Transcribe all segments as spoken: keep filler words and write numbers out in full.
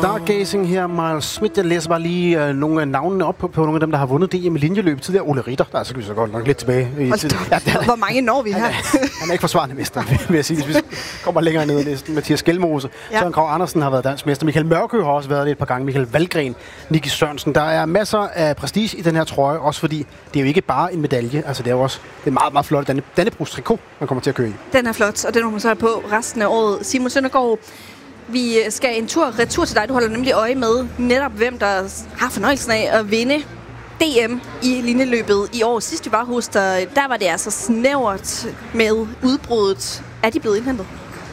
Stargazing her, Miles Smith. Jeg læser bare lige øh, nogle af navnene op på, på nogle af dem, der har vundet D M i linjeløb tidligere. Ole Ritter, der er så kan vi så godt nok lidt tilbage. I ja, er, hvor mange når vi her? Han er, han er ikke forsvarende mester, vil jeg sige. Hvis vi kommer længere ned i listen. Mathias Skelmose, ja. Søren Kragh Andersen har været dansk mester. Michael Mørkø har også været det et par gange. Michael Valgren, Nicky Sørensen. Der er masser af prestige i den her trøje, også fordi det er jo ikke bare en medalje. Altså det er jo også det er meget, meget flot. Danne, Dannebrogs trikot, man kommer til at køre i. Den er flot, og den må man så have på resten af året. Simon Søndergaard, vi skal en tur retur til dig. Du holder nemlig øje med netop, hvem der har fornøjelsen af at vinde D M i linjeløbet i år. Sidst vi var hos dig, der var det altså snævert med udbruddet. Er de blevet indhentet?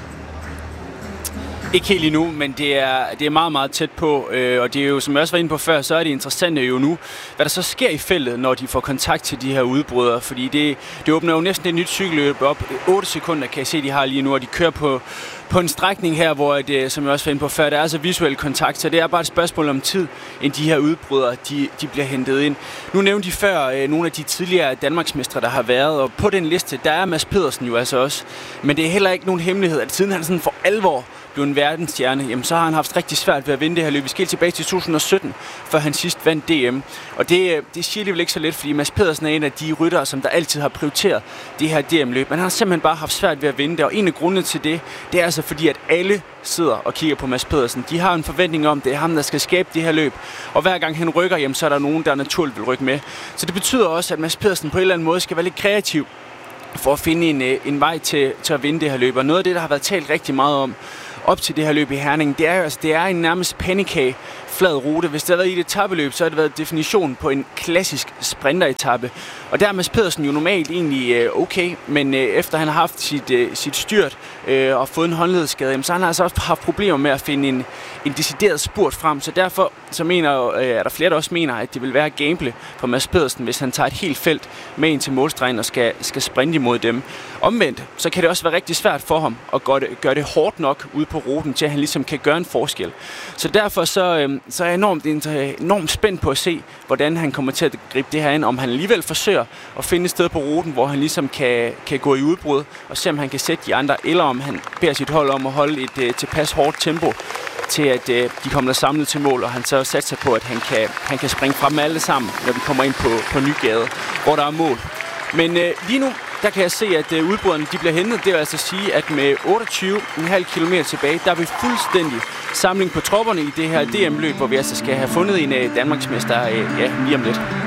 Ikke helt endnu, men det er, det er meget, meget tæt på, øh, og det er jo, som jeg også var inde på før, så er det interessante jo nu, hvad der så sker i feltet, når de får kontakt til de her udbrydere, fordi det, det åbner jo næsten et nyt cykelløb op. otte sekunder kan jeg se, de har lige nu, og de kører på, på en strækning her, hvor det, som jeg også var inde på før, der er så visuel kontakt, så det er bare et spørgsmål om tid, end de her udbrydere, de, de bliver hentet ind. Nu nævnte de før øh, nogle af de tidligere Danmarksmestre, der har været, og på den liste, der er Mads Pedersen jo altså også, men det er heller ikke nogen hemmelighed, at siden han sådan for alvor blev en verdensstjerne, jamen så har han haft rigtig svært ved at vinde det her løb. Vi skal tilbage til to tusind og sytten, før han sidst vandt D M. Og det, det siger alligevel ikke så lidt, fordi Mads Pedersen er en af de ryttere, som der altid har prioriteret det her D M-løb. Men han har simpelthen bare haft svært ved at vinde det, og en af grundene til det, det er altså fordi, at alle sidder og kigger på Mads Pedersen. De har en forventning om, det er ham, der skal skabe det her løb. Og hver gang han rykker, jamen, så er der nogen, der naturligt vil rykke med. Så det betyder også, at Mads Pedersen på en eller anden måde skal være lidt kreativ for at finde en, en vej til, til at vinde det her løb. Og noget af det, der har været talt rigtig meget om op til det her løb i Herning, det er jo altså, det er en nærmest pandekage flad rute. Hvis det har været i et etapeløb, så har det været definition på en klassisk sprinteretappe. Og der er Mads Pedersen jo normalt egentlig øh, okay, men øh, efter han har haft sit, øh, sit styrt øh, og fået en håndledsskade, så han har altså også haft problemer med at finde en, en decideret spurt frem. Så derfor så mener, øh, er der flere, der også mener, at det vil være at gamble for Mads Pedersen, hvis han tager et helt felt med ind til målstregen og skal, skal sprinte imod dem. Omvendt, så kan det også være rigtig svært for ham at gøre det, gøre det hårdt nok ude på ruten, til at han ligesom kan gøre en forskel. Så derfor så, øh, så er jeg enormt, enormt spændt på at se, hvordan han kommer til at gribe det her ind, om han alligevel forsøger at finde et sted på ruten, hvor han ligesom kan, kan gå i udbrud, og se om han kan sætte de andre, eller om han beder sit hold om at holde et uh, tilpas hårdt tempo, til at uh, de kommer samlet til mål, og han så satser på, at han kan, han kan springe fra dem alle sammen, når vi kommer ind på, på Nygade, hvor der er mål. Men uh, lige nu, der kan jeg se, at uh, udbryderne de bliver hentet. Det vil altså sige, at med otteogtyve komma fem kilometer tilbage, der er vi fuldstændig samling på tropperne i det her D M-løb, hvor vi altså skal have fundet en uh, Danmarksmester uh, ja, lige om lidt.